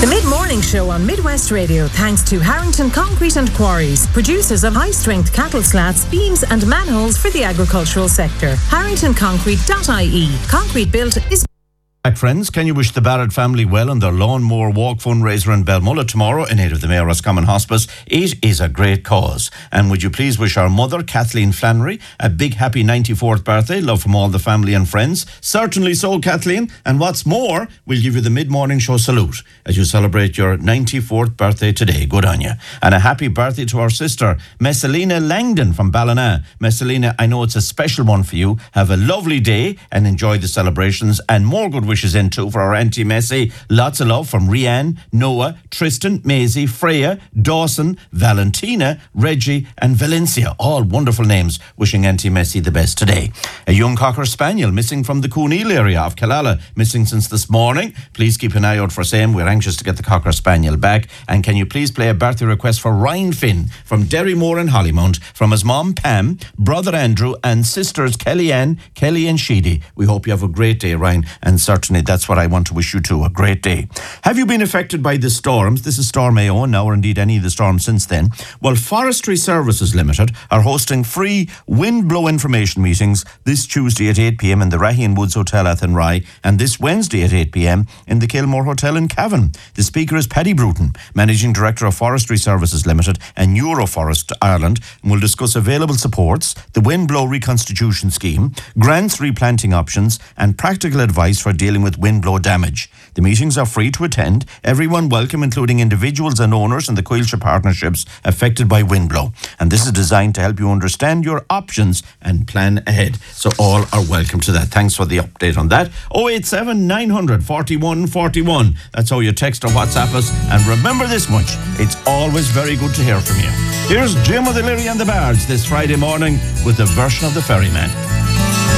The Mid-Morning Show on Midwest Radio, thanks to Harrington Concrete and Quarries, producers of high-strength cattle slats, beams and manholes for the agricultural sector. HarringtonConcrete.ie. Concrete built is... Friends, can you wish the Barrett family well on their lawnmower walk fundraiser in Belmullet tomorrow in aid of the Mayor Roscommon Hospice? It is a great cause. And would you please wish our mother, Kathleen Flannery, a big happy 94th birthday? Love from all the family and friends. Certainly so, Kathleen. And what's more, we'll give you the Mid-Morning Show salute as you celebrate your 94th birthday today. Good on you. And a happy birthday to our sister, Messalina Langdon from Ballina. Messalina, I know it's a special one for you. Have a lovely day and enjoy the celebrations, and more good wishes in too for our Auntie Messi. Lots of love from Rianne, Noah, Tristan, Maisie, Freya, Dawson, Valentina, Reggie and Valencia. All wonderful names. Wishing Auntie Messi the best today. A young Cocker Spaniel missing from the Cooneal area of Killala. Missing since this morning. Please keep an eye out for same. We're anxious to get the Cocker Spaniel back. And can you please play a birthday request for Ryan Finn from Derrymore and Hollymount, from his mom Pam, brother Andrew and sisters Kelly and Sheedy. We hope you have a great day, Ryan, and certainly that's what I want to wish you too, a great day. Have you been affected by the storms? This is Storm AO now, or indeed any of the storms since then. Well, Forestry Services Limited are hosting free wind blow information meetings this Tuesday at 8 p.m. in the Raheen Woods Hotel Athenry, and this Wednesday at 8 p.m. in the Kilmore Hotel in Cavan. The speaker is Paddy Bruton, Managing Director of Forestry Services Limited and Euroforest Ireland, and will discuss available supports, the wind blow reconstitution scheme, grants replanting options, and practical advice for dealing with windblow damage. The meetings are free to attend. Everyone welcome, including individuals and owners in the Coilshire partnerships affected by windblow. And this is designed to help you understand your options and plan ahead. So all are welcome to that. Thanks for the update on that. 087 900 41 41. That's how you text or WhatsApp us. And remember this much, it's always very good to hear from you. Here's Jim of the Lily and the Bards this Friday morning with a version of the Ferryman.